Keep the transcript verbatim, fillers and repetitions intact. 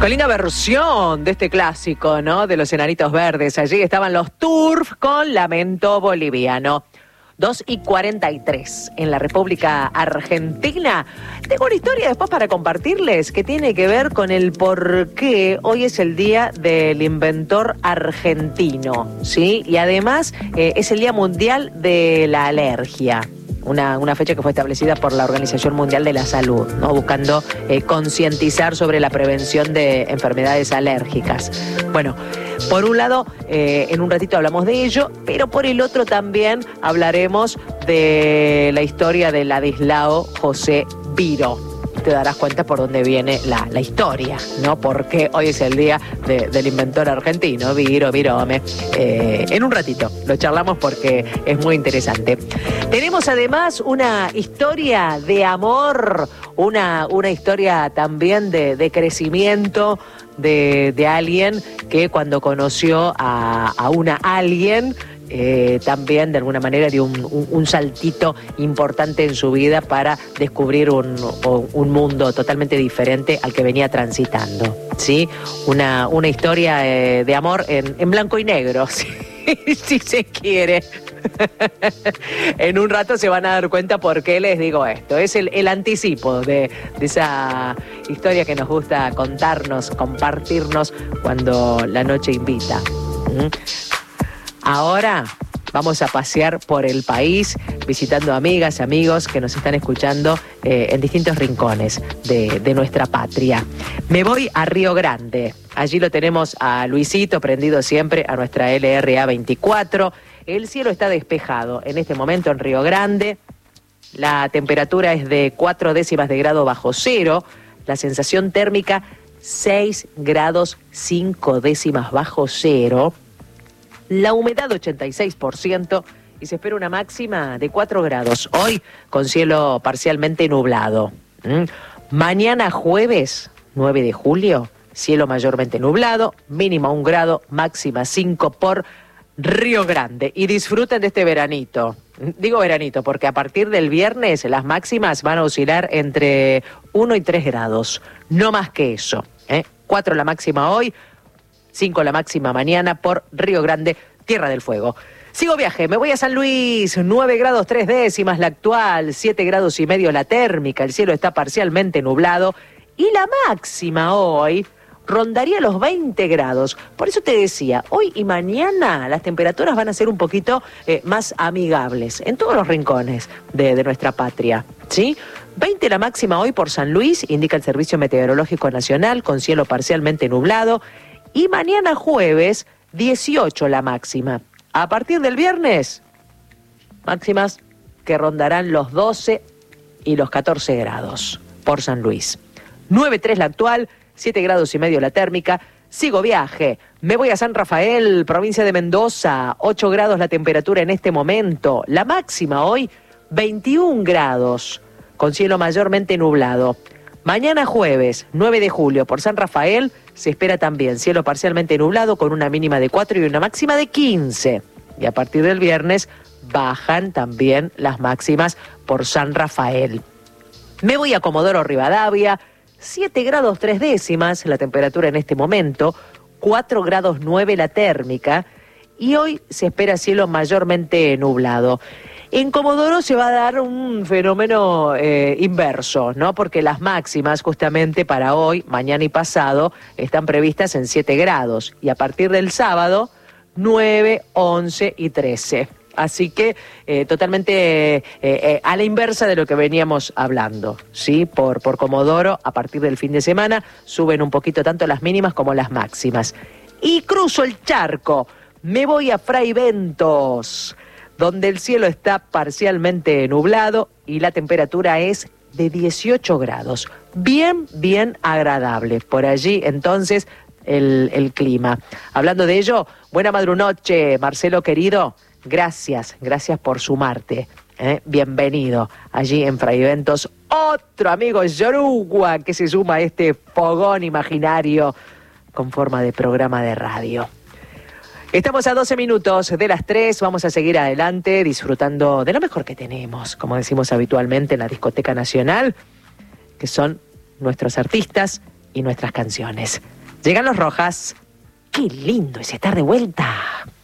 Con linda versión de este clásico, ¿no? De los Enanitos Verdes. Allí estaban los Turf con Lamento Boliviano. dos y cuarenta y tres en la República Argentina. Tengo una historia después para compartirles que tiene que ver con el por qué hoy es el Día del Inventor Argentino, ¿sí? Y además eh, es el Día Mundial de la Alergia. Una, una fecha que fue establecida por la Organización Mundial de la Salud, ¿no? Buscando eh, concientizar sobre la prevención de enfermedades alérgicas. Bueno, por un lado, eh, en un ratito hablamos de ello, pero por el otro también hablaremos de la historia del Ladislao José Viró. Te darás cuenta por dónde viene la, la historia, ¿no? Porque hoy es el día de, del inventor argentino, Viró, Virome. Eh, en un ratito lo charlamos porque es muy interesante. Tenemos además una historia de amor, una, una historia también de, de crecimiento de, de alguien que cuando conoció a, a una alguien, Eh, también de alguna manera dio un, un, un saltito importante en su vida para descubrir un, un mundo totalmente diferente al que venía transitando, ¿sí? Una, una historia eh, de amor en, en blanco y negro, ¿sí? Si se quiere. En un rato se van a dar cuenta por qué les digo esto. Es el, el anticipo de, de esa historia que nos gusta contarnos, compartirnos cuando la noche invita. ¿Mm? Ahora vamos a pasear por el país visitando amigas, amigos que nos están escuchando eh, en distintos rincones de, de nuestra patria. Me voy a Río Grande. Allí lo tenemos a Luisito, prendido siempre a nuestra L R A veinticuatro. El cielo está despejado en este momento en Río Grande. La temperatura es de cuatro décimas de grado bajo cero. La sensación térmica seis grados cinco décimas bajo cero. La humedad ochenta y seis por ciento y se espera una máxima de cuatro grados. Hoy con cielo parcialmente nublado. ¿Mm? Mañana jueves, nueve de julio, cielo mayormente nublado, mínima un grado, máxima cinco por Río Grande. Y disfruten de este veranito. Digo veranito porque a partir del viernes las máximas van a oscilar entre uno y tres grados. No más que eso. ¿eh? cuatro la máxima hoy, cinco la máxima mañana por Río Grande, Tierra del Fuego. Sigo viaje, me voy a San Luis, nueve grados tres décimas la actual, siete grados y medio la térmica, el cielo está parcialmente nublado y la máxima hoy rondaría los veinte grados. Por eso te decía, hoy y mañana las temperaturas van a ser un poquito eh, más amigables en todos los rincones de, de nuestra patria, ¿sí? veinte la máxima hoy por San Luis, indica el Servicio Meteorológico Nacional, con cielo parcialmente nublado. Y mañana jueves, dieciocho la máxima. A partir del viernes, máximas que rondarán los doce y los catorce grados por San Luis. nueve tres la actual, siete grados y medio la térmica. Sigo viaje, me voy a San Rafael, provincia de Mendoza, ocho grados la temperatura en este momento. La máxima hoy, veintiún grados, con cielo mayormente nublado. Mañana jueves, nueve de julio, por San Rafael, se espera también cielo parcialmente nublado con una mínima de cuatro y una máxima de quince. Y a partir del viernes bajan también las máximas por San Rafael. Me voy a Comodoro Rivadavia, siete grados tres décimas la temperatura en este momento, cuatro grados nueve la térmica y hoy se espera cielo mayormente nublado. En Comodoro se va a dar un fenómeno eh, inverso, ¿no? Porque las máximas justamente para hoy, mañana y pasado están previstas en siete grados y a partir del sábado nueve, once y trece. Así que eh, totalmente eh, eh, a la inversa de lo que veníamos hablando, ¿sí? Por, por Comodoro, a partir del fin de semana suben un poquito tanto las mínimas como las máximas. Y cruzo el charco, me voy a Fray Bentos, donde el cielo está parcialmente nublado y la temperatura es de dieciocho grados. Bien, bien agradable. Por allí, entonces, el, el clima. Hablando de ello, buena madrunoche, Marcelo querido. Gracias, gracias por sumarte. ¿eh? Bienvenido allí en Fray Bentos. Otro amigo Yoruba que se suma a este fogón imaginario con forma de programa de radio. Estamos a doce minutos de las tres, vamos a seguir adelante disfrutando de lo mejor que tenemos, como decimos habitualmente en la Discoteca Nacional, que son nuestros artistas y nuestras canciones. Llegan los Rojas. Qué lindo es estar de vuelta.